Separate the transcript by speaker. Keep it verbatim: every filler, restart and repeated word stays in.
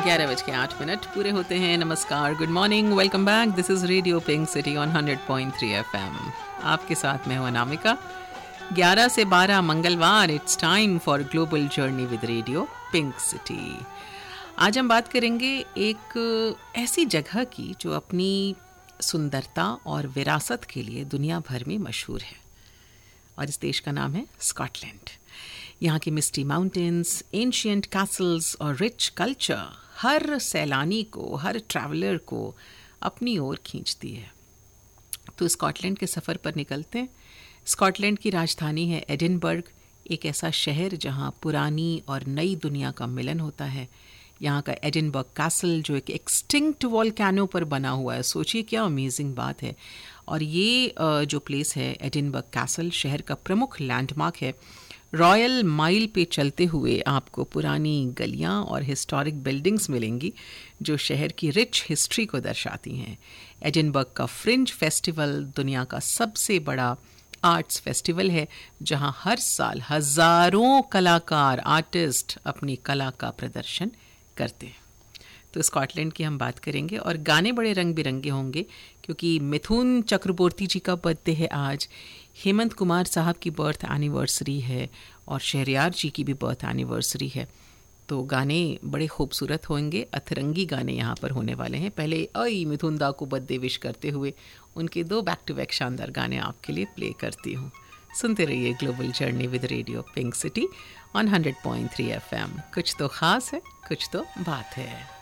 Speaker 1: ग्यारह बज के आठ मिनट पूरे होते हैं। नमस्कार, good morning, welcome back. This is radio pink city on hundred point three F M. आपके साथ मैं हूं अनामिका। ग्यारह से बारह मंगलवार, it's time for global journey with radio pink city. आज हम बात करेंगे एक ऐसी जगह की जो अपनी सुंदरता और विरासत के लिए दुनिया भर में मशहूर है, और इस देश का नाम है स्कॉटलैंड। यहाँ की मिस्टी माउंटेन्स, एंशिएंट कैसल्स और रिच कल्चर हर सैलानी को, हर ट्रैवलर को अपनी ओर खींचती है। तो स्कॉटलैंड के सफ़र पर निकलते हैं। स्कॉटलैंड की राजधानी है एडिनबर्ग, एक ऐसा शहर जहाँ पुरानी और नई दुनिया का मिलन होता है। यहाँ का एडिनबर्ग कैसल जो एक एक्सटिंक्ट वॉल्केनो पर बना हुआ है, सोचिए क्या अमेजिंग बात है। और ये जो प्लेस है एडिनबर्ग कैसल, शहर का प्रमुख लैंडमार्क है। रॉयल माइल पे चलते हुए आपको पुरानी गलियां और हिस्टोरिक बिल्डिंग्स मिलेंगी जो शहर की रिच हिस्ट्री को दर्शाती हैं। एडिनबर्ग का फ्रिंज फेस्टिवल दुनिया का सबसे बड़ा आर्ट्स फेस्टिवल है, जहां हर साल हज़ारों कलाकार, आर्टिस्ट अपनी कला का प्रदर्शन करते हैं। तो स्कॉटलैंड की हम बात करेंगे और गाने बड़े रंग बिरंगे होंगे, क्योंकि मिथुन चक्रवर्ती जी का बर्थडे है आज, हेमंत कुमार साहब की बर्थ एनिवर्सरी है और शहरयार जी की भी बर्थ एनिवर्सरी है। तो गाने बड़े खूबसूरत होंगे, अतरंगी गाने यहाँ पर होने वाले हैं। पहले आई मिथुन दा को बर्थडे विश करते हुए उनके दो बैक टू बैक शानदार गाने आपके लिए प्ले करती हूँ। सुनते रहिए global journey with radio pink city on hundred point three F M. कुछ तो ख़ास है, कुछ तो बात है।